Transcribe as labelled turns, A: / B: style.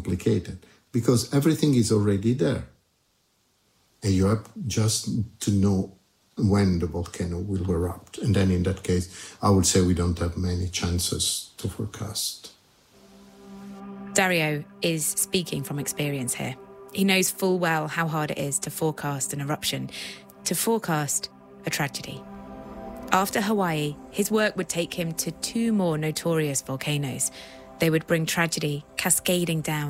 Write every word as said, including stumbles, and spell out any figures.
A: complicated because everything is already there. And you have just to know when the volcano will erupt. And then in that case, I would say we don't have many chances to forecast.
B: Dario is speaking from experience here. He knows full well how hard it is to forecast an eruption, to forecast a tragedy. After Hawaii, his work would take him to two more notorious volcanoes. They would bring tragedy cascading down